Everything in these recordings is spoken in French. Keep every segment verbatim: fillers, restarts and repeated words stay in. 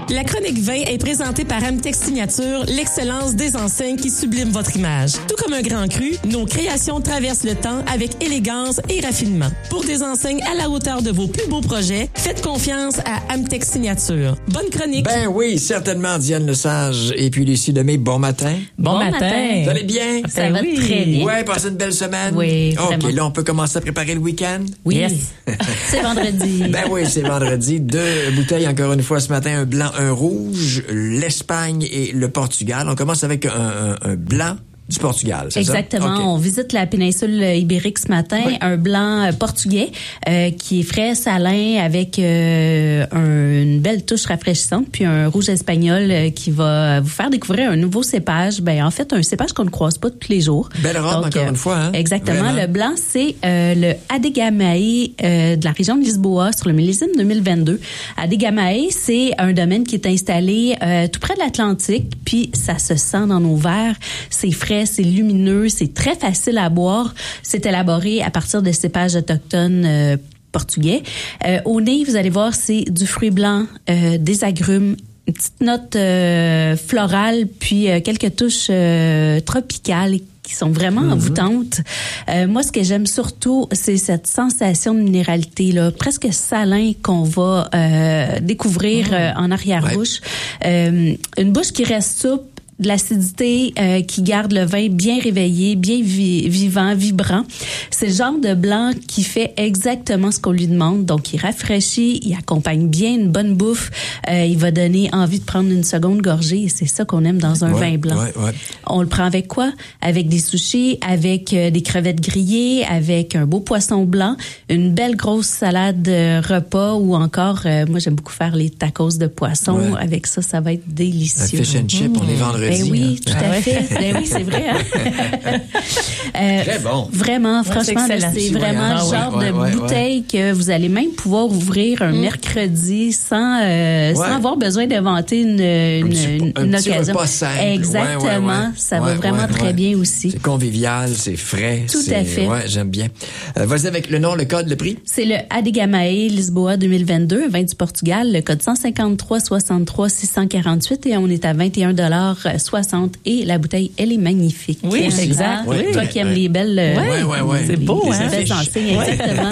La chronique vin est présentée par Amtex Signature, l'excellence des enseignes qui sublime votre image. Tout comme un grand cru, nos créations traversent le temps avec élégance et raffinement. Pour des enseignes à la hauteur de vos plus beaux projets, faites confiance à Amtex Signature. Bonne chronique. Ben oui, certainement, Diane Lesage et puis Lucie Lemay, bon matin. Bon, bon matin. matin. Vous allez bien? Ça ben va oui. très bien. Ouais, passez une belle semaine. Oui, OK, vraiment. là, on peut commencer à préparer le week-end? Oui. Yes. C'est vendredi. Ben oui, c'est vendredi. Deux bouteilles, encore une fois, ce matin, un blanc, un rouge, l'Espagne et le Portugal. On commence avec un, un, un blanc du Portugal, c'est Exactement. ça? Exactement. Okay. On visite la péninsule ibérique ce matin. Oui. Un blanc euh, portugais euh, qui est frais, salin, avec euh, un, une belle touche rafraîchissante, puis un rouge espagnol euh, qui va vous faire découvrir un nouveau cépage. Ben en fait, un cépage qu'on ne croise pas tous les jours. Belle robe, Donc, encore euh, une fois. Hein? Exactement. Vraiment. Le blanc, c'est euh, le Adegamae euh, de la région de Lisboa sur le millésime deux mille vingt-deux. Adegamae, c'est un domaine qui est installé euh, tout près de l'Atlantique, puis ça se sent dans nos verres. C'est frais, c'est lumineux, c'est très facile à boire. C'est élaboré à partir de cépages autochtones euh, portugais. Euh, au nez, vous allez voir, c'est du fruit blanc, euh, des agrumes, une petite note euh, florale, puis euh, quelques touches euh, tropicales qui sont vraiment mm-hmm. envoûtantes. Euh, moi, ce que j'aime surtout, c'est cette sensation de minéralité, là, presque salin qu'on va euh, découvrir mm. euh, en arrière-bouche. Ouais. Euh, une bouche qui reste souple, de l'acidité euh, qui garde le vin bien réveillé, bien vi- vivant, vibrant. C'est le genre de blanc qui fait exactement ce qu'on lui demande. Donc, il rafraîchit, il accompagne bien une bonne bouffe. Euh, il va donner envie de prendre une seconde gorgée. Et c'est ça qu'on aime dans un ouais, vin blanc. Ouais, ouais. On le prend avec quoi? Avec des sushis, avec euh, des crevettes grillées, avec un beau poisson blanc, une belle grosse salade de repas ou encore, euh, moi, j'aime beaucoup faire les tacos de poisson. Ouais. Avec ça, ça va être délicieux. Un fish and chip, mmh. on est vendredi. Ben oui, hein. tout à fait. Ben oui, c'est vrai. Hein? euh, Très bon. Vraiment, franchement, ouais, c'est, c'est vraiment le genre ah, ouais, de ouais, bouteille ouais. que vous allez même pouvoir ouvrir un mmh. mercredi sans euh, ouais. sans avoir besoin d'inventer une, une, petit, une, un une petit occasion. Repas simple. Exactement. Ouais, ouais, ouais. Ça ouais, va vraiment ouais, très ouais. bien aussi. C'est convivial, c'est frais. Tout c'est, à fait. Ouais, j'aime bien. Euh, vas-y avec le nom, le code, le prix. C'est le Adegamae Lisboa deux mille vingt-deux, vin du Portugal, le code cent cinquante-trois soixante-trois six cent quarante-huit et on est à vingt et un dollars soixante et la bouteille, elle est magnifique. Oui, c'est exact. Oui, oui. Toi qui aimes les belles... Oui, oui, oui. C'est beau, les hein? belles enseignes, exactement.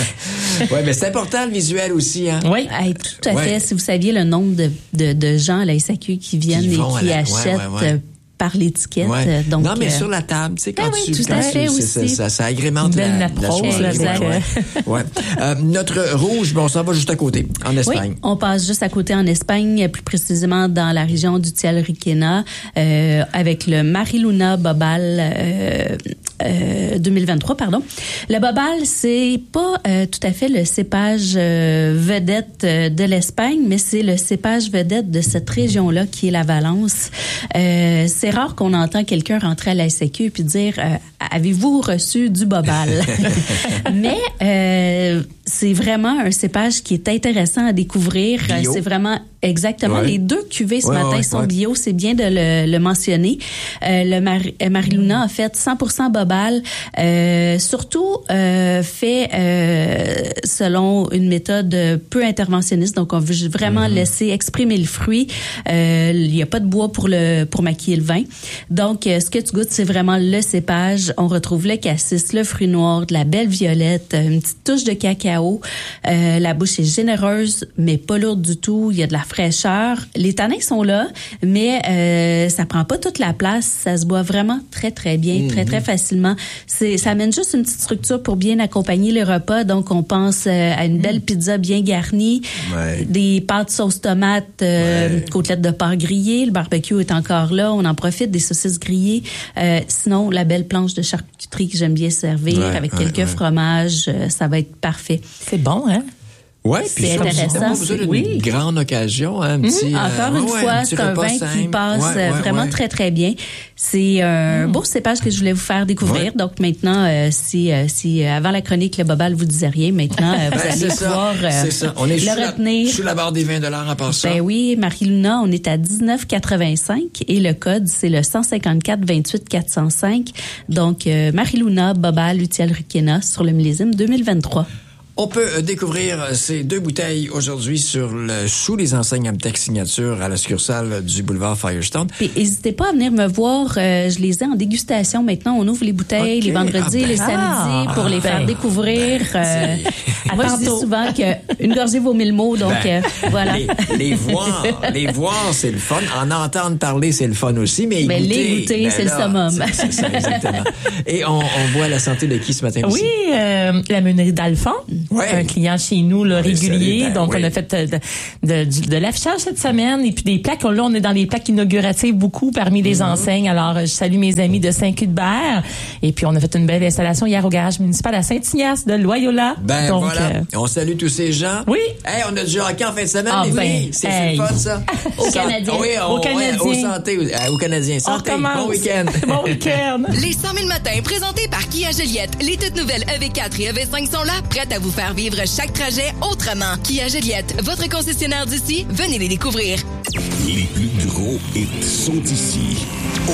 Oui, mais c'est important le visuel aussi, hein? Oui, hey, tout à ouais. fait. Si vous saviez le nombre de, de, de gens à la S A Q qui viennent qui et qui la... achètent... Ouais, ouais, ouais. par l'étiquette. Ouais. Donc, non, mais euh... sur la table, tu sais, quand ah tu... oui, tout à fait aussi. Ça, ça, ça agrémente la, la, la prose. la exact. Ouais. ouais. euh, notre rouge, bon, on s'en va juste à côté, en Espagne. Oui, on passe juste à côté en Espagne, plus précisément dans la région du Tial-Riquena, euh, avec le Mariluna Bobal euh, euh, deux mille vingt-trois, pardon. Le Bobal, c'est pas euh, tout à fait le cépage euh, vedette de l'Espagne, mais c'est le cépage vedette de cette région-là qui est la Valence. Euh, c'est rare qu'on entend quelqu'un rentrer à la S A Q puis dire euh, avez-vous reçu du Bobal? Mais euh, c'est vraiment un cépage qui est intéressant à découvrir. Bio. C'est vraiment exactement ouais. les deux cuvées ce ouais, matin ouais, sont ouais. bio. C'est bien de le, le mentionner. Euh, le Mar- Mariluna a fait cent pour cent Bobal, euh, surtout euh, fait euh, selon une méthode peu interventionniste. Donc on veut vraiment mm-hmm. laisser exprimer le fruit. Euh, il n'y a pas de bois pour le pour maquiller le vin. Donc euh, ce que tu goûtes, c'est vraiment le cépage. On retrouve le cassis, le fruit noir, de la belle violette, une petite touche de cacao. Euh, la bouche est généreuse, mais pas lourde du tout. Il y a de la fraîcheur. Les tanins sont là, mais euh, ça prend pas toute la place. Ça se boit vraiment très, très bien, mmh. très, très facilement. C'est, ça amène juste une petite structure pour bien accompagner les repas. Donc, on pense euh, à une belle mmh. pizza bien garnie, ouais. des pâtes sauce tomate, euh, ouais. côtelettes de porc grillées. Le barbecue est encore là. On en profite, des saucisses grillées. Euh, sinon, la belle planche de charcuterie que j'aime bien servir ouais, avec ouais, quelques ouais. fromages, euh, ça va être parfait. C'est bon, hein? Ouais, puis c'est intéressant. Pas besoin d'une oui. grande occasion, hein, un petit. Mmh, encore euh, une ouais, fois, un c'est un vin simple. qui passe ouais, ouais, vraiment ouais. très très bien. C'est un mmh. beau cépage que je voulais vous faire découvrir. Ouais. Donc maintenant, euh, si euh, si euh, avant la chronique le Bobal vous disait rien, maintenant euh, vous ben, allez c'est pouvoir ça. Euh, c'est ça. On est le sous retenir. La, sous la barre des vingt dollars en passant. Ben oui, Mariluna, on est à dix-neuf quatre-vingt-cinq et le code c'est le cent cinquante-quatre vingt-huit quatre cent cinq. Donc euh, Mariluna Bobal Utiel Riquena sur le millésime deux mille vingt-trois. On peut découvrir ces deux bouteilles aujourd'hui sur le sous les enseignes Amtech Signature à la succursale du boulevard Firestone. Puis n'hésitez pas à venir me voir. Euh, je les ai en dégustation maintenant. On ouvre les bouteilles okay. les vendredis, ah ben, les samedis ah, pour les ben, faire découvrir. Euh, moi, je dis souvent qu'une gorgée vaut mille mots. Donc ben, euh, voilà. Les, les voir, les voir, c'est le fun. En entendre parler, c'est le fun aussi. Mais, mais goûter, les goûter, ben c'est là, le summum. C'est, c'est ça, exactement. Et on, on voit la santé de qui ce matin aussi? Oui, euh, la meunerie d'Alphon. Ouais. Un client chez nous, là, régulier. Ben, donc, oui. on a fait de, de, de, de l'affichage cette semaine et puis des plaques. Là, on est dans les plaques inauguratives beaucoup parmi les mm-hmm. enseignes. Alors, je salue mes amis de Saint-Cuthbert. Et puis, on a fait une belle installation hier au garage municipal à Saint-Ignace de Loyola. Ben, donc, voilà. Euh... On salue tous ces gens. Oui. Hey, on a du hockey en fin de semaine, ah, les ben, filles. C'est, hey. c'est le fun, ça. Au Canadien. Oui, on, au Canadien. Ouais, au santé, euh, aux Canadiens. Santé. Bon week-end. Bon week-end. Les cent mille matins présentés par Kia Joliette. Les toutes nouvelles E V quatre et E V cinq sont là, prêtes à vous faire vivre chaque trajet autrement. Kia Joliette, votre concessionnaire d'ici, venez les découvrir. Les plus gros hits sont ici.